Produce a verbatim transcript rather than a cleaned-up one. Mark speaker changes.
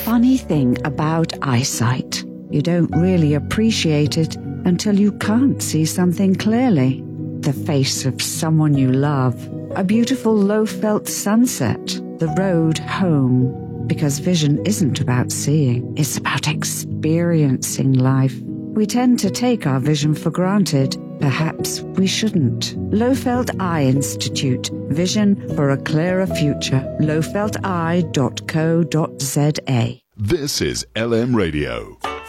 Speaker 1: funny thing about eyesight. You don't really appreciate it until you can't see something clearly. The face of someone you love, a beautiful low-felt sunset, the road home. Because vision isn't about seeing, it's about experiencing life. We tend to take our vision for granted. Perhaps we shouldn't. Lowfelt Eye Institute. Vision for a clearer future. lowfelt eye dot co dot z a.
Speaker 2: This is L M Radio.